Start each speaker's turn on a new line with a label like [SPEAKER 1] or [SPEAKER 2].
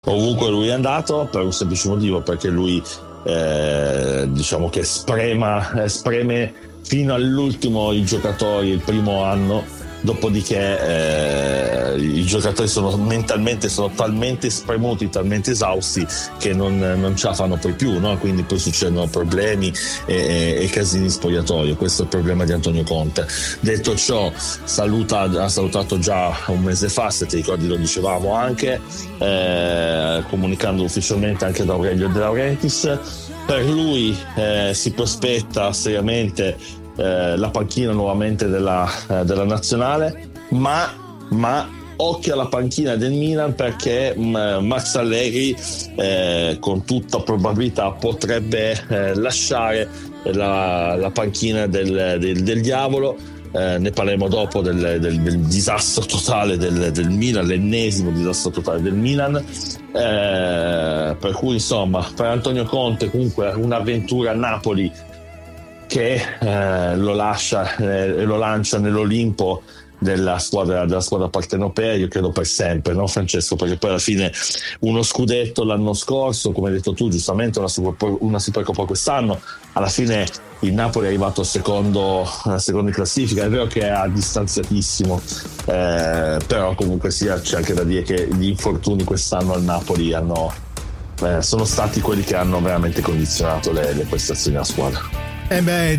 [SPEAKER 1] ovunque lui è andato, per un semplice motivo, perché lui diciamo che spreme fino all'ultimo i giocatori il primo anno, dopodiché i giocatori mentalmente sono talmente spremuti, talmente esausti che non ce la fanno poi più, no? Quindi poi succedono problemi e casini in spogliatoio. Questo è il problema di Antonio Conte. Detto ciò, ha salutato già un mese fa, se ti ricordi lo dicevamo anche, comunicando ufficialmente anche da Aurelio De Laurentiis. Per lui si prospetta seriamente la panchina nuovamente della nazionale, ma occhio alla panchina del Milan, perché Max Allegri con tutta probabilità potrebbe lasciare la panchina del diavolo. Ne parleremo dopo del disastro totale del Milan, l'ennesimo disastro totale del Milan, per cui insomma per Antonio Conte comunque un'avventura a Napoli che lo lancia nell'Olimpo della squadra partenopea, io credo per sempre, no Francesco? Perché poi alla fine uno scudetto l'anno scorso, come hai detto tu giustamente, una Supercoppa quest'anno, alla fine il Napoli è arrivato secondo in classifica. È vero che è distanziatissimo, però comunque sia c'è anche da dire che gli infortuni quest'anno al Napoli sono stati quelli che hanno veramente condizionato le prestazioni della squadra.